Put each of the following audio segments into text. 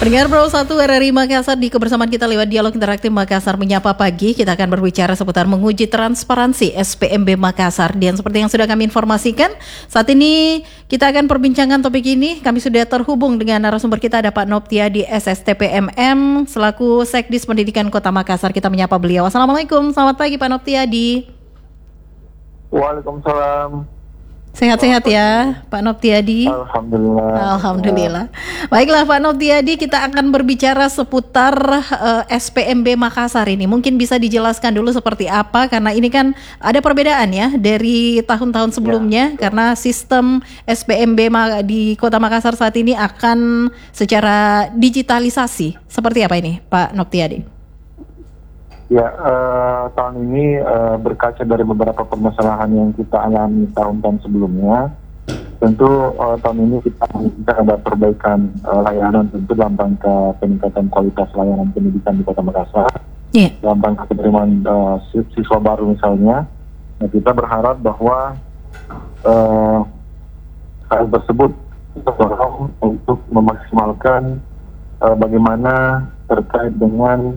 Pendengar Pro 1 RRI Makassar, di kebersamaan kita lewat Dialog Interaktif Makassar Menyapa Pagi, kita akan berbicara seputar menguji transparansi SPMB Makassar. Dan seperti yang sudah kami informasikan, saat ini kita akan perbincangan topik ini. Kami sudah terhubung dengan narasumber kita, ada Pak Noptiadi SSTPMM selaku Sekdis Pendidikan Kota Makassar. Kita menyapa beliau. Assalamualaikum, selamat pagi Pak Noptiadi. Waalaikumsalam. Sehat-sehat ya Pak Noptiadi. Alhamdulillah. Baiklah Pak Noptiadi, kita akan berbicara seputar SPMB Makassar ini. Mungkin bisa dijelaskan dulu seperti apa, karena ini kan ada perbedaan ya dari tahun-tahun sebelumnya, karena sistem SPMB di Kota Makassar saat ini akan secara digitalisasi. Seperti apa ini Pak Noptiadi? Ya, tahun ini berkaca dari beberapa permasalahan yang kita alami tahun-tahun sebelumnya. Tentu tahun ini kita ada perbaikan layanan, tentu dalam rangka peningkatan kualitas layanan pendidikan di Kota Makassar. Dalam rangka penerimaan siswa baru misalnya. Nah, kita berharap bahwa hal tersebut kita dorong untuk memaksimalkan bagaimana terkait dengan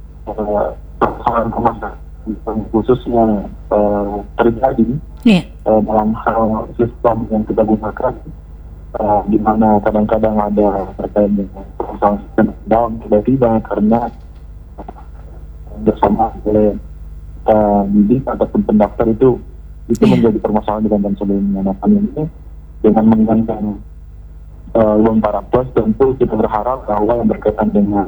permasalahan khususnya terjadi dalam hal sistem yang kita gunakan, di mana kadang-kadang ada terkait dengan permasalahan sistem down tiba-tiba karena bersama oleh didik ataupun pendaftar itu menjadi permasalahan di tahun sebelumnya. Nah, kali ini dengan menggunakan Lontara Plus, tentu kita berharap bahwa yang berkaitan dengan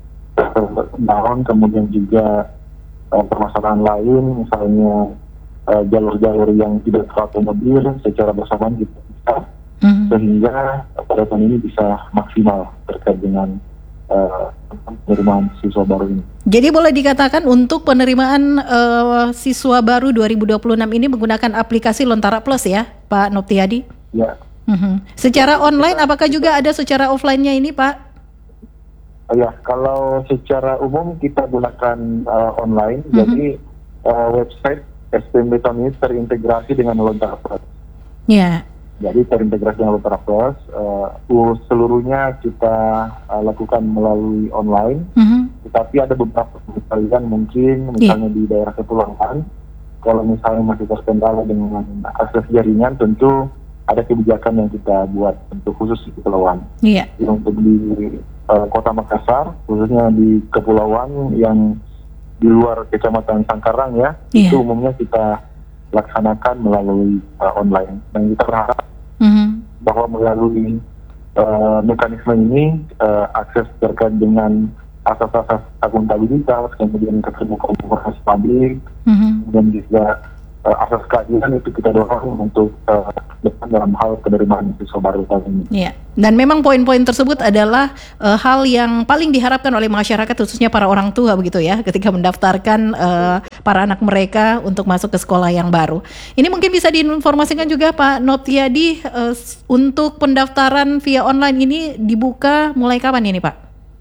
down, kemudian juga permasalahan lain, misalnya jalur-jalur yang tidak terakomodir secara bersamaan kita bisa, sehingga pada tahun ini bisa maksimal terkait dengan penerimaan siswa baru ini. Jadi boleh dikatakan untuk penerimaan siswa baru 2026 ini menggunakan aplikasi Lontara Plus ya Pak Noptiadi? Ya. Secara online, apakah juga ada secara offline-nya ini Pak? Ya, kalau secara umum kita gunakan online, jadi website SPMB tahun ini terintegrasi dengan Lontara Plus. Jadi terintegrasi dengan Lontara Plus, seluruhnya kita lakukan melalui online, tetapi ada beberapa kalian mungkin, misalnya di daerah kepulauan, kalau misalnya masih terkendala dengan akses jaringan, tentu ada kebijakan yang kita buat untuk khusus di kepulauan. Untuk di Kota Makassar, khususnya di kepulauan yang di luar Kecamatan Sangkarang ya, itu umumnya kita laksanakan melalui online. Dan kita berharap bahwa melalui mekanisme ini akses terkait dengan asas-asas akuntabilitas, kemudian keterbukaan informasi publik, dan juga asas keadilan itu kita dorong untuk depan dalam hal penerimaan siswa baru tahun ini. Dan memang poin-poin tersebut adalah hal yang paling diharapkan oleh masyarakat, khususnya para orang tua begitu ya, ketika mendaftarkan para anak mereka untuk masuk ke sekolah yang baru. Ini mungkin bisa diinformasikan juga Pak Noptiadi, untuk pendaftaran via online ini dibuka mulai kapan ini Pak?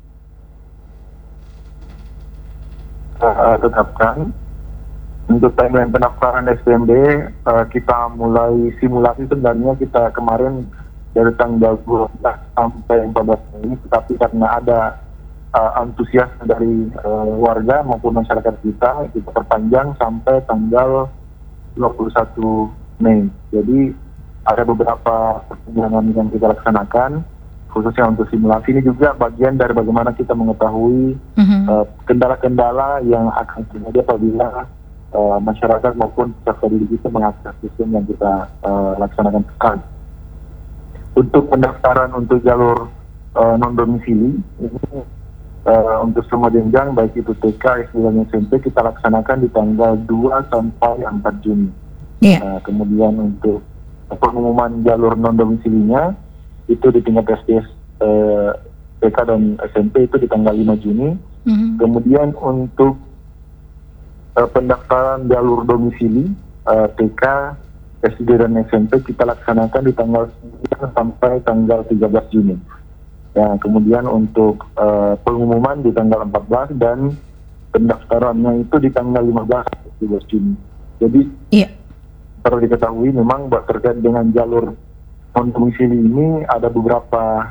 Tetapkan. Untuk timeline pendaftaran SPMB, kita mulai simulasi sebenarnya kita kemarin dari tanggal 12 sampai 14 ini, tetapi karena ada antusias dari warga maupun masyarakat kita perpanjang sampai tanggal 21 Mei. Jadi ada beberapa perjalanan yang kita laksanakan, khususnya untuk simulasi ini juga bagian dari bagaimana kita mengetahui kendala-kendala yang akan terjadi apabila masyarakat maupun peserta didik itu mengakses sistem yang kita laksanakan sekarang. Untuk pendaftaran untuk jalur non-domisili, ini untuk semua jenjang, baik itu TK, SD, dan SMP, kita laksanakan di tanggal 2 sampai 4 Juni. Kemudian untuk pengumuman jalur non-domisilinya, itu di tingkat SD, TK, dan SMP itu di tanggal 5 Juni. Kemudian untuk pendaftaran jalur domisili TK, SD, dan SMP kita laksanakan di tanggal 9 sampai tanggal 13 Juni. Ya, kemudian untuk pengumuman di tanggal 14 dan pendaftarannya itu di tanggal 15 sampai 13 Juni. Jadi perlu diketahui memang terkait dengan jalur non-domisili ini ada beberapa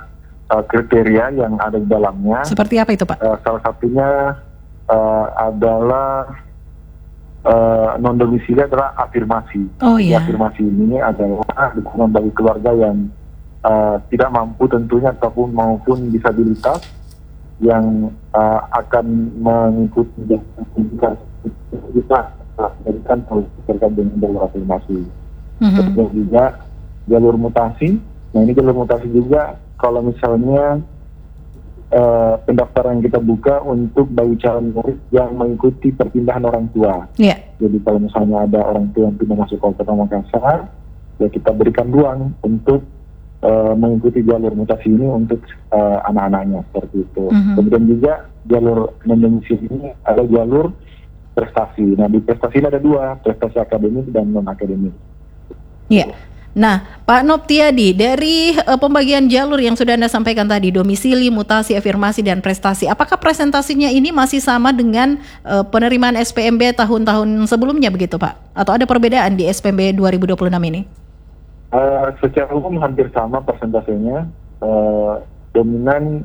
kriteria yang ada di dalamnya. Seperti apa itu, Pak? Salah satunya adalah non domisili adalah afirmasi. Oh iya. Afirmasi ini adalah dukungan bagi keluarga yang tidak mampu tentunya ataupun maupun disabilitas yang akan mengikuti pendidikan kita berikan terkait dengan jalur afirmasi. Kemudian juga jalur mutasi. Nah ini jalur mutasi juga kalau misalnya pendaftaran yang kita buka untuk bagi calon murid yang mengikuti perpindahan orang tua. Yeah. Jadi kalau misalnya ada orang tua yang pindah masuk Kota Makassar, ya kita berikan ruang untuk mengikuti jalur mutasi ini untuk anak-anaknya seperti itu. Kemudian juga jalur non-domisili ini ada jalur prestasi. Nah di prestasi ini ada dua, prestasi akademik dan non-akademik. Iya. Nah, Pak Noptiadi, dari pembagian jalur yang sudah Anda sampaikan tadi, domisili, mutasi, afirmasi, dan prestasi, apakah presentasinya ini masih sama dengan penerimaan SPMB tahun-tahun sebelumnya begitu, Pak? Atau ada perbedaan di SPMB 2026 ini? Secara umum hampir sama persentasenya, dominan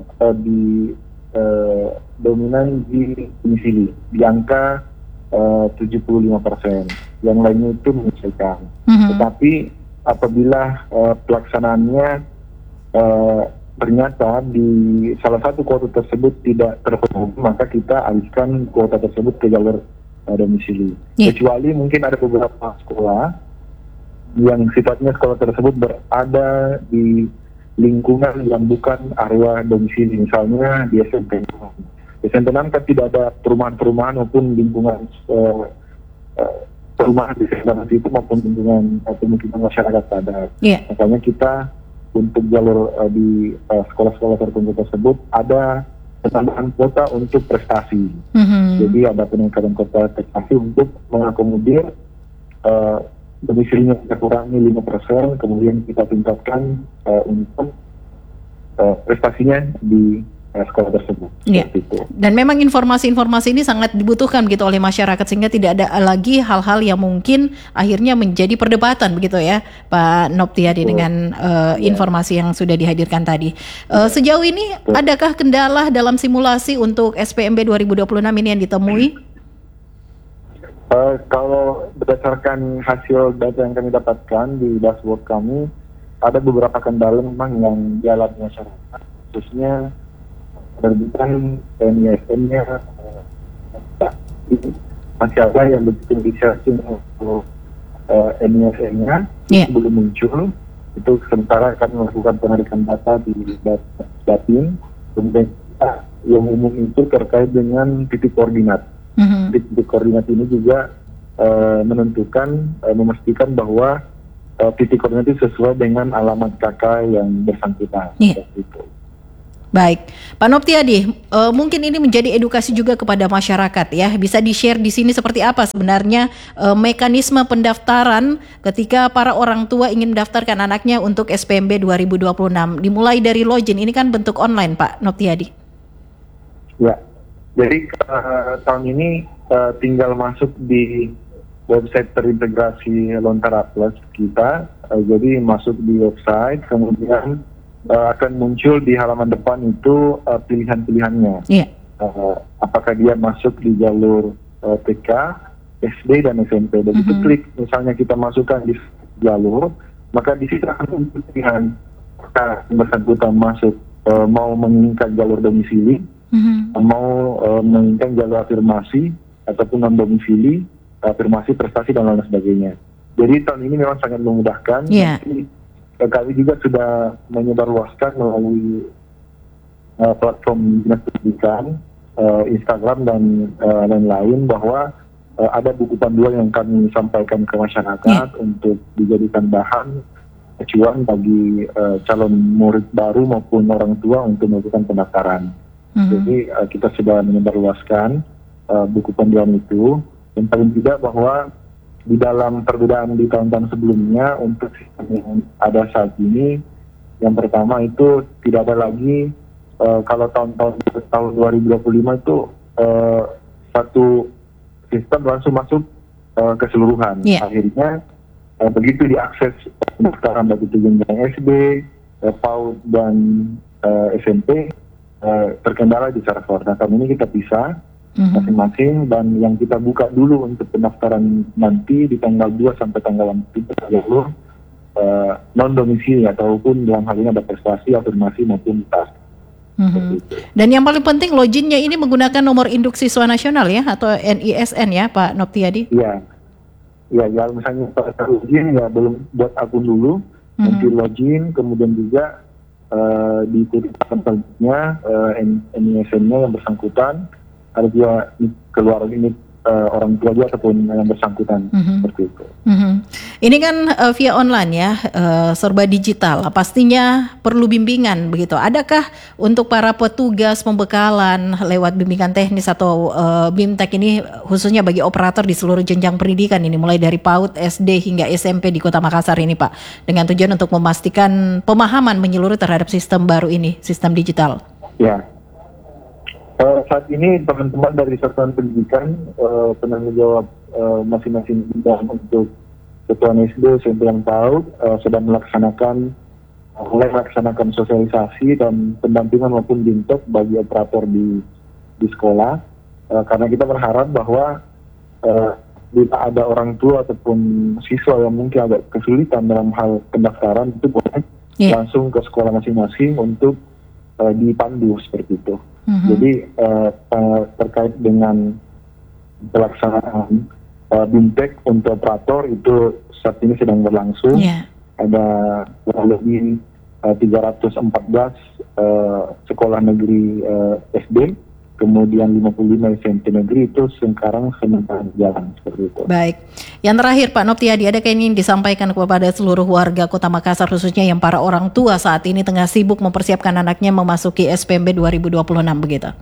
di domisili, di angka 75%. Yang lainnya itu menyesuaikan. Tetapi apabila pelaksanaannya ternyata di salah satu kuota tersebut tidak terpenuhi, maka kita alihkan kuota tersebut ke jalur domisili. Kecuali mungkin ada beberapa sekolah yang sifatnya sekolah tersebut berada di lingkungan yang bukan area domisili, misalnya di SMP. Di SMP 6 kan tidak ada perumahan-perumahan maupun lingkungan perumahan di sekitar itu maupun lingkungan pemukiman masyarakat padat. Makanya kita untuk jalur di sekolah-sekolah tertentu tersebut ada penambahan kuota untuk prestasi. Jadi ada peningkatan kuota prestasi untuk mengakomodir domisilinya kita kurangi 5%, kemudian kita tingkatkan untuk prestasinya di sekolah tersebut. Dan memang informasi-informasi ini sangat dibutuhkan begitu oleh masyarakat sehingga tidak ada lagi hal-hal yang mungkin akhirnya menjadi perdebatan begitu ya, Pak Noptiadi, dengan informasi yang sudah dihadirkan tadi. Sejauh ini adakah kendala dalam simulasi untuk SPMB 2026 ini yang ditemui? Kalau berdasarkan hasil data yang kami dapatkan di dashboard kami, ada beberapa kendala memang yang dialami masyarakat, khususnya penerbitan NISN-nya masih ada yang begitu di-searching untuk NISN-nya belum muncul. Itu sementara akan melakukan penarikan data di Datin. Kemudian yang umum itu terkait dengan titik koordinat. Titik koordinat ini juga memastikan bahwa titik koordinat itu sesuai dengan alamat KK yang bersangkutan. Itu. Baik, Pak Noptiadi, mungkin ini menjadi edukasi juga kepada masyarakat ya. Bisa di-share di sini seperti apa sebenarnya mekanisme pendaftaran ketika para orang tua ingin mendaftarkan anaknya untuk SPMB 2026. Dimulai dari login, ini kan bentuk online, Pak Noptiadi. Ya, jadi tahun ini tinggal masuk di website terintegrasi Lontara Plus kita. Jadi masuk di website, kemudian akan muncul di halaman depan itu pilihan-pilihannya. Apakah dia masuk di jalur TK, SD, dan SMP. Dan itu klik, misalnya kita masukkan di jalur, maka di situ akan muncul pilihan. Apakah bersangkutan masuk mau menginginkan jalur domisili, mau menginginkan jalur afirmasi, ataupun non-domisili, afirmasi, prestasi, dan lain sebagainya. Jadi tahun ini memang sangat memudahkan. Kami juga sudah menyebarluaskan melalui platform Dinas Pendidikan, Instagram, dan lain-lain bahwa ada buku panduan yang kami sampaikan ke masyarakat untuk dijadikan bahan acuan bagi calon murid baru maupun orang tua untuk melakukan pendaftaran. Jadi kita sudah menyebarluaskan buku panduan itu. Yang paling tidak bahwa di dalam perbedaan di tahun-tahun sebelumnya untuk sistem yang ada saat ini, yang pertama itu tidak ada lagi kalau tahun 2025 itu satu sistem langsung masuk keseluruhan. Akhirnya begitu diakses pendaftaran bagi jenjang SD, PAUD, dan SMP terkendala di server. Nah, kali ini kita pisah masing-masing, dan yang kita buka dulu untuk pendaftaran nanti di tanggal 2 sampai tanggal 30 non domisili ataupun dalam hal ini ada prestasi, afirmasi maupun tas. Dan yang paling penting loginnya ini menggunakan nomor induk siswa nasional ya, atau NISN ya Pak Noptiadi? Iya, ya misalnya pada login ya belum buat akun dulu, nanti login, kemudian juga diikuti selanjutnya NISN-nya yang bersangkutan, ada juga keluar ini orang tua juga ataupun yang bersangkutan, seperti itu. Ini kan via online ya, serba digital. Pastinya perlu bimbingan begitu. Adakah untuk para petugas pembekalan lewat bimbingan teknis atau BIMTEK ini khususnya bagi operator di seluruh jenjang pendidikan ini, mulai dari PAUD, SD hingga SMP di Kota Makassar ini Pak, dengan tujuan untuk memastikan pemahaman menyeluruh terhadap sistem baru ini, sistem digital? Ya. Saat ini teman-teman dari Satuan Pendidikan penanggung jawab masing-masing bidang untuk Satuan SD, SMP dan PAUD sedang mulai melaksanakan sosialisasi dan pendampingan maupun BIMTEK bagi operator di sekolah, karena kita berharap bahwa bila ada orang tua ataupun siswa yang mungkin agak kesulitan dalam hal pendaftaran, itu boleh langsung ke sekolah masing-masing untuk dipandu seperti itu. Jadi terkait dengan pelaksanaan BIMTEK untuk operator itu saat ini sedang berlangsung. Ada kurang lebih 314 sekolah negeri SD, kemudian 55 SMP negeri itu sekarang sedang jalan seperti itu. Baik, yang terakhir Pak Noptiadi, ada yang ingin disampaikan kepada seluruh warga Kota Makassar, khususnya yang para orang tua saat ini tengah sibuk mempersiapkan anaknya memasuki SPMB 2026 begitu?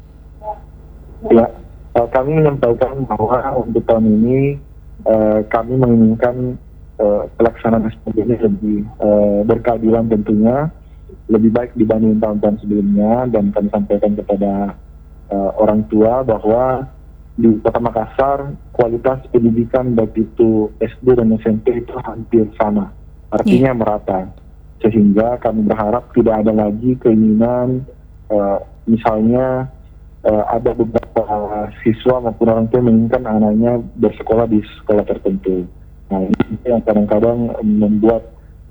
Ya, kami menyampaikan bahwa untuk tahun ini kami menginginkan pelaksanaan SPMB ini lebih berkeadilan tentunya, lebih baik dibanding tahun-tahun sebelumnya, dan kami sampaikan kepada orang tua bahwa di Kota Makassar kualitas pendidikan baik itu SD dan SMP itu hampir sama, artinya merata, sehingga kami berharap tidak ada lagi keinginan misalnya ada beberapa siswa maupun orang tua menginginkan anaknya bersekolah di sekolah tertentu. Nah, ini yang kadang-kadang membuat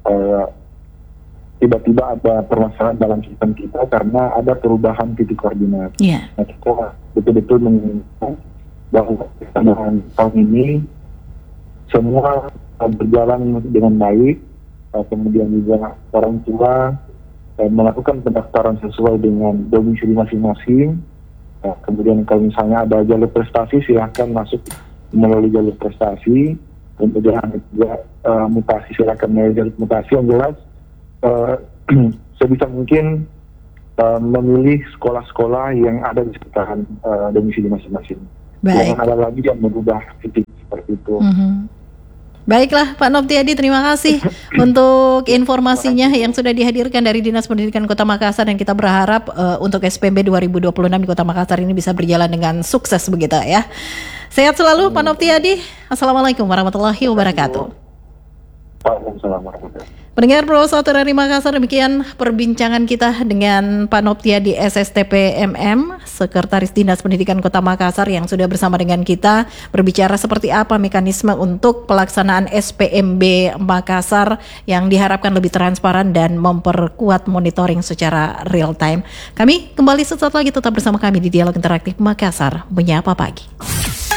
tiba-tiba ada permasalahan dalam sistem kita karena ada perubahan titik koordinat. Nah, kita betul-betul menginginkan bahwa tahun ini semua berjalan dengan baik, kemudian juga orang tua melakukan pendaftaran sesuai dengan domisili masing-masing. Kemudian kalau misalnya ada jalur prestasi, silahkan masuk melalui jalur prestasi. Kemudian juga mutasi, silahkan melalui jalur mutasi. Yang jelas sebisa mungkin memilih sekolah-sekolah yang ada di sekitaran domisili masing-masing. Jangan ada lagi yang merubah titik seperti itu. Baiklah Pak Noptiadi, terima kasih untuk informasinya yang sudah dihadirkan dari Dinas Pendidikan Kota Makassar, dan kita berharap untuk SPMB 2026 di Kota Makassar ini bisa berjalan dengan sukses begitu ya. Sehat selalu Pak Noptiadi. Assalamualaikum warahmatullahi wabarakatuh. Waalaikumsalam warahmatullahi wabarakatuh. Pendengar Pro 1 dari Makassar, demikian perbincangan kita dengan Pak Noptiadi SSTP MM, Sekretaris Dinas Pendidikan Kota Makassar, yang sudah bersama dengan kita berbicara seperti apa mekanisme untuk pelaksanaan SPMB Makassar yang diharapkan lebih transparan dan memperkuat monitoring secara real time. Kami kembali sesaat lagi, tetap bersama kami di Dialog Interaktif Makassar Menyapa Pagi.